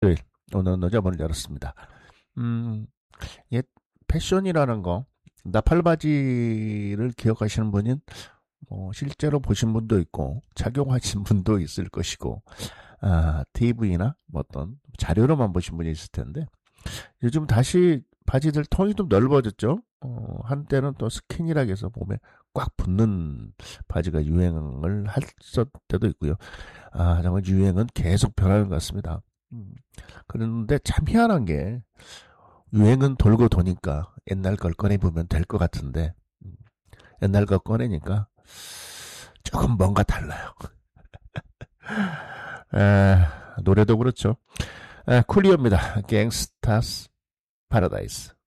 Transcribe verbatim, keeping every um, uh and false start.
일요일, 오늘 늦어 문을 열었습니다. 음, 예, 패션이라는 거, 나팔바지를 기억하시는 분은 뭐 실제로 보신 분도 있고 착용하신 분도 있을 것이고, 아, 티비나 뭐 어떤 자료로만 보신 분이 있을 텐데, 요즘 다시 바지들 통이 좀 넓어졌죠. 어, 한때는 또 스키니라고 해서 몸에 꽉 붙는 바지가 유행을 했을 때도 있고요. 아, 정말 유행은 계속 변하는 것 같습니다. 음, 그런데 참 희한한 게 유행은 돌고 도니까 옛날 걸 꺼내보면 될 것 같은데, 음, 옛날 걸 꺼내니까 조금 뭔가 달라요. 에, 노래도 그렇죠. 에, 쿨리오입니다. 갱스타스 파라다이스.